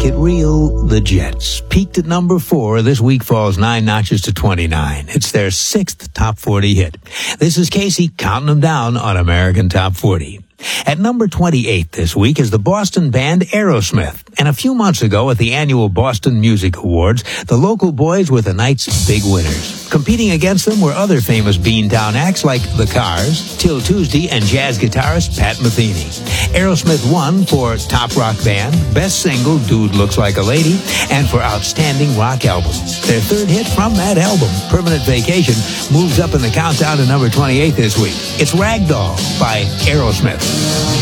Make It Real, the Jets. Peaked at number 4, this week falls 9 notches to 29. It's their 6th top 40 hit. This is Casey counting them down on American Top 40. At number 28 this week is the Boston band Aerosmith. And a few months ago at the annual Boston Music Awards, the local boys were the night's big winners. Competing against them were other famous Beantown acts like The Cars, Till Tuesday, and jazz guitarist Pat Metheny. Aerosmith won for Top Rock Band, Best Single, Dude Looks Like a Lady, and for Outstanding Rock Album. Their third hit from that album, Permanent Vacation, moves up in the countdown to number 28 this week. It's Ragdoll by Aerosmith.